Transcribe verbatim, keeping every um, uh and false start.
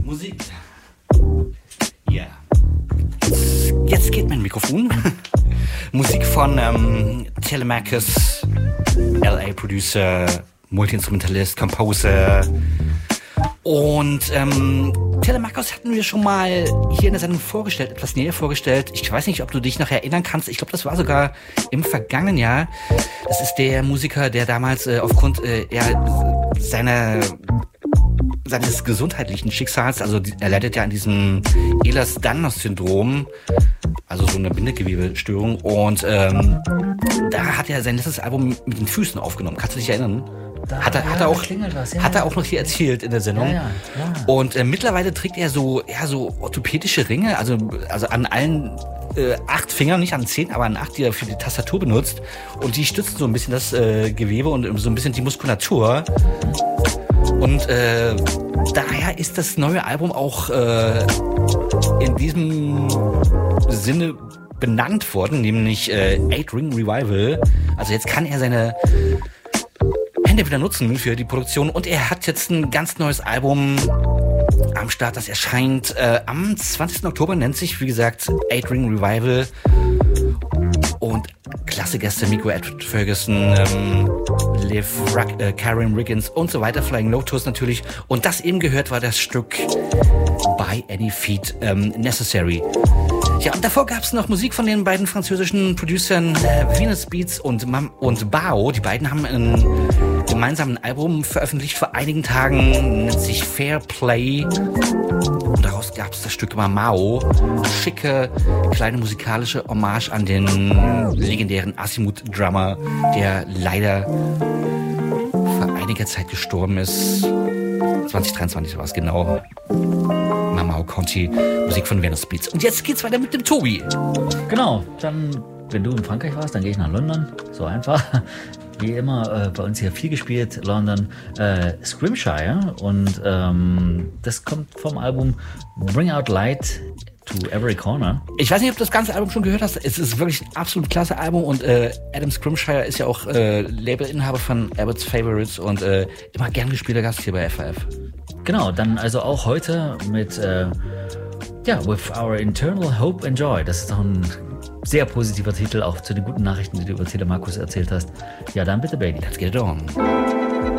Musik. Ja. Jetzt, jetzt geht mein Mikrofon. Musik von ähm, Telemachus, L A-Producer, Multi-Instrumentalist, Composer. Und ähm, Telemachus hatten wir schon mal hier in der Sendung vorgestellt, etwas näher vorgestellt. Ich weiß nicht, ob du dich noch erinnern kannst. Ich glaube, das war sogar im vergangenen Jahr. Das ist der Musiker, der damals äh, aufgrund äh, ja, seiner seines gesundheitlichen Schicksals, also er leidet ja an diesem Ehlers-Danlos-Syndrom, also so eine Bindegewebestörung. Und ähm, da hat er sein letztes Album mit den Füßen aufgenommen. Kannst du dich erinnern? Da, hat er, ja, hat er auch, was, ja, hat er ja. auch noch hier erzählt in der Sendung. Ja, ja, ja. Und äh, mittlerweile trägt er so, ja, so orthopädische Ringe, also, also an allen äh, acht Fingern, nicht an zehn, aber an acht, die er für die Tastatur benutzt. Und die stützen so ein bisschen das äh, Gewebe und so ein bisschen die Muskulatur. Und äh, daher ist das neue Album auch äh, in diesem Sinne benannt worden, nämlich äh, Eight Ring Revival. Also jetzt kann er seine Hände wieder nutzen für die Produktion und er hat jetzt ein ganz neues Album am Start, das erscheint äh, am zwanzigsten Oktober, nennt sich wie gesagt Eight Ring Revival und klasse Gäste, Miko Edward Ferguson, ähm, Liv, Ruck, äh, Karen Riggins und so weiter, Flying Lotus natürlich und das eben gehört war das Stück By Any Feet ähm, Necessary. Ja, und davor gab es noch Musik von den beiden französischen Producern äh, Venus Beats und, Mam und Bao. Die beiden haben ein gemeinsamen Album veröffentlicht vor einigen Tagen, nennt sich Fair Play. Und daraus gab es das Stück Mamao. Schicke, kleine musikalische Hommage an den legendären Azimuth-Drummer, der leider vor einiger Zeit gestorben ist. zwanzig dreiundzwanzig war es genau. Mamao Conti, Musik von Venus Beats. Und jetzt geht's weiter mit dem Tobi. Genau, dann, wenn du in Frankreich warst, dann gehe ich nach London. So einfach. Wie immer, äh, bei uns hier viel gespielt, London, äh, Scrimshire. Und ähm, das kommt vom Album Bring Out Light to Every Corner. Ich weiß nicht, ob du das ganze Album schon gehört hast. Es ist wirklich ein absolut klasse Album und äh, Adam Scrimshire ist ja auch äh, Labelinhaber von Abbott's Favorites und äh, immer gern gespielter Gast hier bei F A F. Genau, dann also auch heute mit äh, ja, With Our Internal Hope and Joy. Das ist doch ein sehr positiver Titel, auch zu den guten Nachrichten, die du über Telemachus erzählt hast. Ja, dann bitte, Baby. Let's get it on.